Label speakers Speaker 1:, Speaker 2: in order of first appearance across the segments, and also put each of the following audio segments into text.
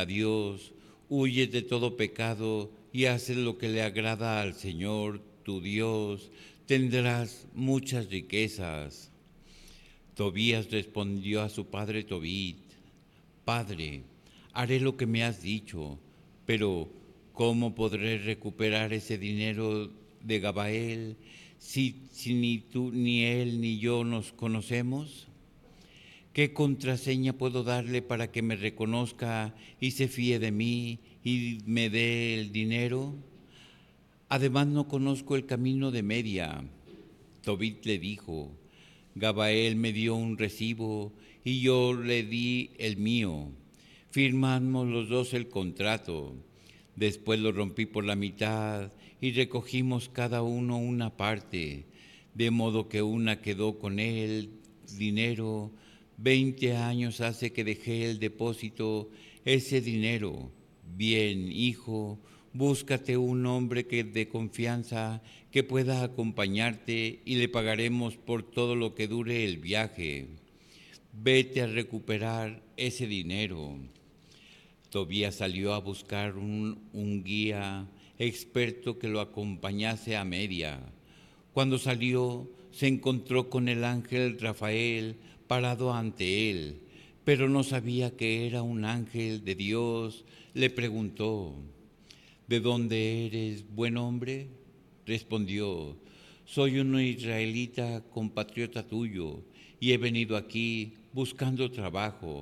Speaker 1: Dios, huyes de todo pecado y haces lo que le agrada al Señor, tu Dios, tendrás muchas riquezas. Tobías respondió a su padre Tobit: Padre, haré lo que me has dicho, pero ¿cómo podré recuperar ese dinero de Gabael si ni tú, ni él, ni yo nos conocemos? ¿Qué contraseña puedo darle para que me reconozca y se fíe de mí y me dé el dinero? Además no conozco el camino de Media. Tobit le dijo: Gabael me dio un recibo y yo le di el mío. Firmamos los dos el contrato. Después lo rompí por la mitad y recogimos cada uno una parte, de modo que una quedó con el dinero. 20 años hace que dejé el depósito ese dinero. Bien, hijo, búscate un hombre de confianza que pueda acompañarte y le pagaremos por todo lo que dure el viaje. Vete a recuperar ese dinero. Tobías salió a buscar un guía experto que lo acompañase a Media. Cuando salió, se encontró con el ángel Rafael parado ante él, pero no sabía que era un ángel de Dios. Le preguntó: ¿De dónde eres, buen hombre? Respondió: soy un israelita compatriota tuyo y he venido aquí buscando trabajo.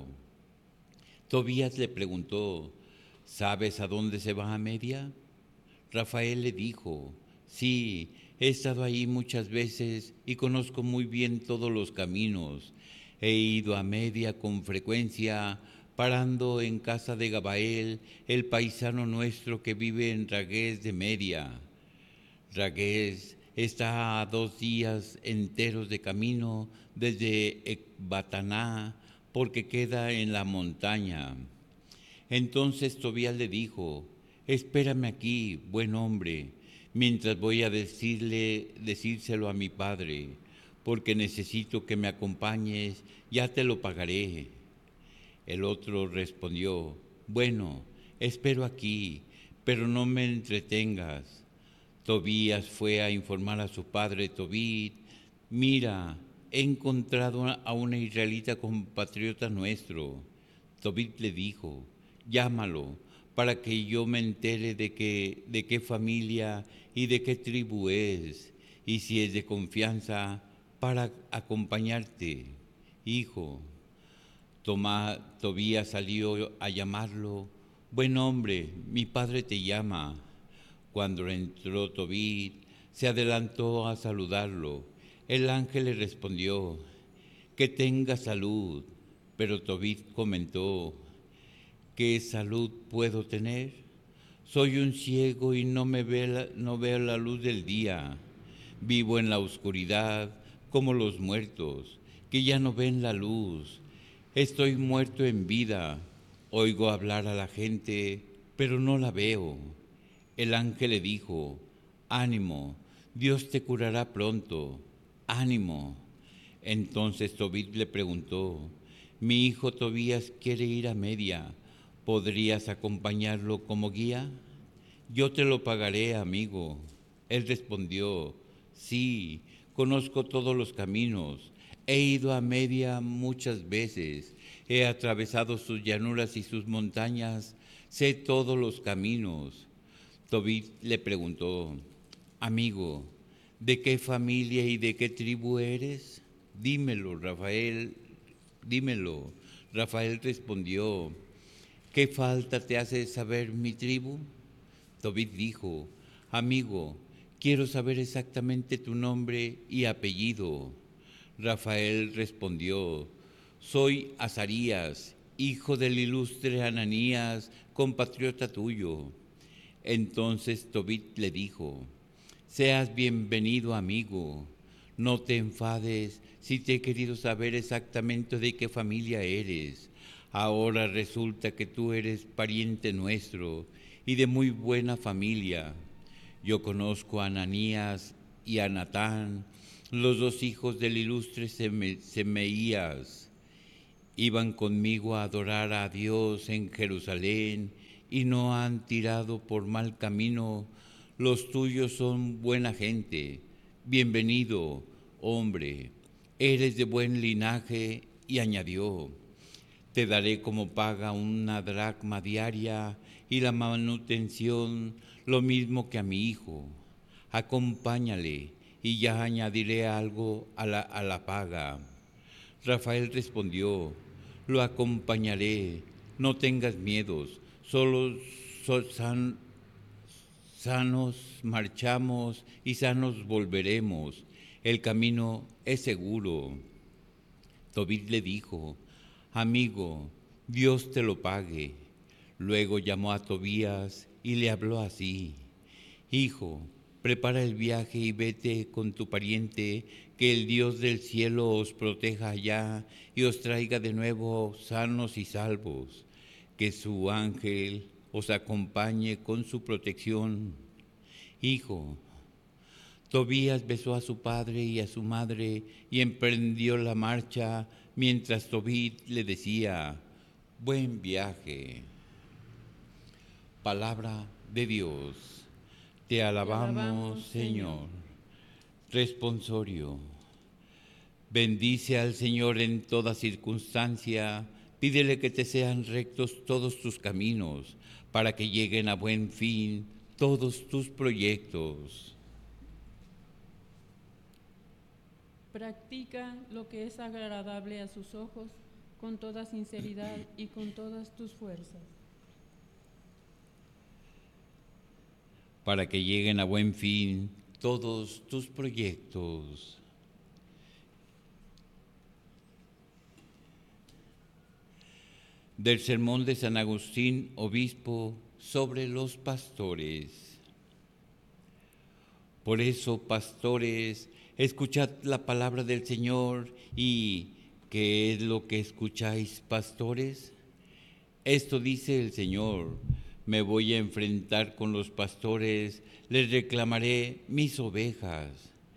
Speaker 1: Tobías le preguntó: ¿sabes a dónde se va a Media? Rafael le dijo: sí, he estado ahí muchas veces y conozco muy bien todos los caminos. He ido a Media con frecuencia, parando en casa de Gabael, el paisano nuestro que vive en Ragués de Media. Ragués está a 2 días enteros de camino desde Ecbataná, porque queda en la montaña. Entonces Tobías le dijo: espérame aquí, buen hombre, mientras voy a decírselo a mi padre, porque necesito que me acompañes, ya te lo pagaré. El otro respondió: bueno, espero aquí, pero no me entretengas. Tobías fue a informar a su padre Tobit: mira, he encontrado a una israelita compatriota nuestro. Tobit le dijo: llámalo, para que yo me entere de qué familia y de qué tribu es, y si es de confianza, para acompañarte. Hijo. Tobías salió a llamarlo: buen hombre, mi padre te llama. Cuando entró Tobit, se adelantó a saludarlo. El ángel le respondió: que tenga salud. Pero Tobit comentó: ¿qué salud puedo tener? Soy un ciego y no veo la luz del día. Vivo en la oscuridad como los muertos, que ya no ven la luz. Estoy muerto en vida. Oigo hablar a la gente, pero no la veo. El ángel le dijo: ánimo, Dios te curará pronto. Ánimo. Entonces Tobit le preguntó: mi hijo Tobías quiere ir a Media. ¿Podrías acompañarlo como guía? Yo te lo pagaré, amigo. Él respondió: sí, conozco todos los caminos. He ido a Media muchas veces. He atravesado sus llanuras y sus montañas. Sé todos los caminos. Tobit le preguntó: amigo, ¿de qué familia y de qué tribu eres? Dímelo, Rafael, dímelo. Rafael respondió: ¿qué falta te hace saber mi tribu? Tobit dijo: amigo, quiero saber exactamente tu nombre y apellido. Rafael respondió: soy Azarías, hijo del ilustre Ananías, compatriota tuyo. Entonces Tobit le dijo: seas bienvenido, amigo. No te enfades si te he querido saber exactamente de qué familia eres. Ahora resulta que tú eres pariente nuestro y de muy buena familia. Yo conozco a Ananías y a Natán, los dos hijos del ilustre Semeías, Iban conmigo a adorar a Dios en Jerusalén y no han tirado por mal camino. Los tuyos son buena gente. Bienvenido, hombre. Eres de buen linaje. Y añadió: te daré como paga una dracma diaria y la manutención lo mismo que a mi hijo. Acompáñale y ya añadiré algo a la paga. Rafael respondió: lo acompañaré, no tengas miedos, solo sanos marchamos y sanos volveremos. El camino es seguro. Tobit le dijo: amigo, Dios te lo pague. Luego llamó a Tobías y le habló así: hijo, prepara el viaje y vete con tu pariente, que el Dios del cielo os proteja allá y os traiga de nuevo sanos y salvos. Que su ángel os acompañe con su protección. Hijo. Tobías besó a su padre y a su madre y emprendió la marcha, mientras Tobit le decía: buen viaje. Palabra de Dios. Te alabamos, Señor. Responsorio. Bendice al Señor en toda circunstancia, pídele que te sean rectos todos tus caminos, para que lleguen a buen fin todos tus proyectos.
Speaker 2: Practica lo que es agradable a sus ojos con toda sinceridad y con todas tus fuerzas.
Speaker 1: Para que lleguen a buen fin todos tus proyectos. Del sermón de San Agustín, obispo, sobre los pastores. Por eso, pastores, escuchad la palabra del Señor. ¿Y qué es lo que escucháis, pastores? Esto dice el Señor: me voy a enfrentar con los pastores, les reclamaré mis ovejas.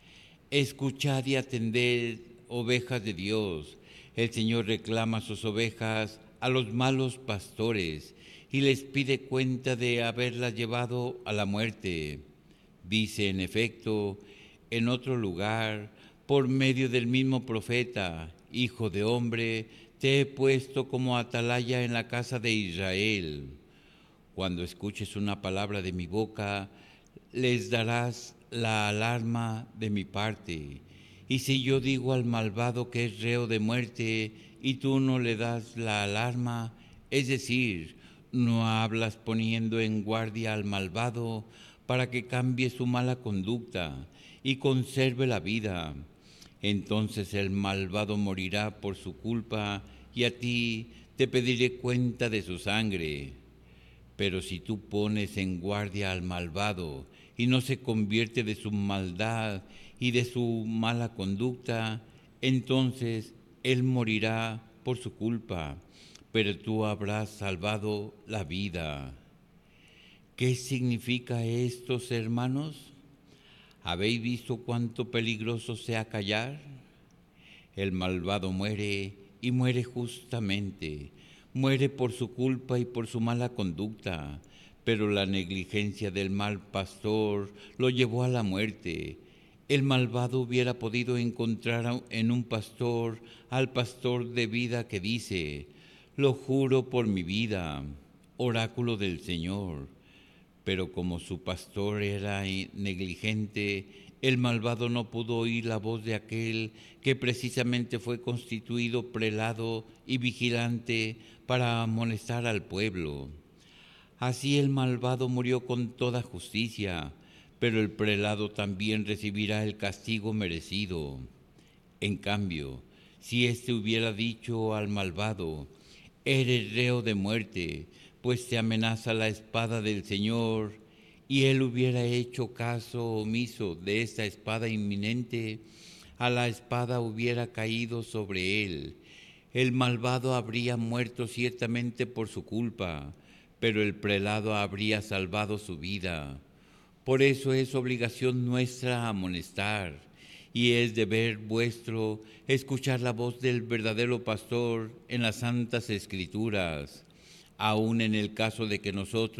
Speaker 1: Escuchad y atended, ovejas de Dios. El Señor reclama sus ovejas a los malos pastores y les pide cuenta de haberlas llevado a la muerte. Dice en efecto en otro lugar, por medio del mismo profeta: hijo de hombre, te he puesto como atalaya en la casa de Israel. Cuando escuches una palabra de mi boca, les darás la alarma de mi parte. Y si yo digo al malvado que es reo de muerte y tú no le das la alarma, es decir, no hablas poniendo en guardia al malvado para que cambie su mala conducta y conserve la vida, entonces el malvado morirá por su culpa y a ti te pediré cuenta de su sangre. Pero si tú pones en guardia al malvado y no se convierte de su maldad y de su mala conducta, entonces él morirá por su culpa, pero tú habrás salvado la vida. ¿Qué significa esto, hermanos? ¿Habéis visto cuánto peligroso sea callar? El malvado muere y muere justamente. Muere por su culpa y por su mala conducta, pero la negligencia del mal pastor lo llevó a la muerte. El malvado hubiera podido encontrar en un pastor al pastor de vida que dice: lo juro por mi vida, oráculo del Señor. Pero como su pastor era negligente, el malvado no pudo oír la voz de aquel que precisamente fue constituido prelado y vigilante para amonestar al pueblo. Así el malvado murió con toda justicia, pero el prelado también recibirá el castigo merecido. En cambio, si éste hubiera dicho al malvado: eres reo de muerte, pues te amenaza la espada del Señor, y él hubiera hecho caso omiso de esta espada inminente, a la espada hubiera caído sobre él. El malvado habría muerto ciertamente por su culpa, pero el prelado habría salvado su vida. Por eso es obligación nuestra amonestar, y es deber vuestro escuchar la voz del verdadero pastor en las Santas Escrituras, aun en el caso de que nosotros